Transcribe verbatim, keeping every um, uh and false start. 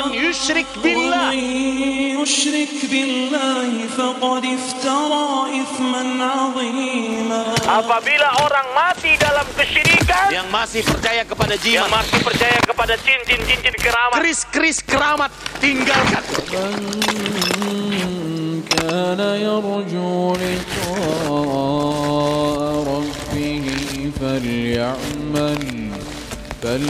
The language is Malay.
yusyrik billah yusyrik billahi faqad iftara ithman 'azima. Apabila orang mati dalam kesyirikan, yang masih percaya kepada yang jimat, masih percaya kepada cincin cincin keramat, keris-keris keramat, tinggalkan. Kana yarju liqa'a rabbih falyamal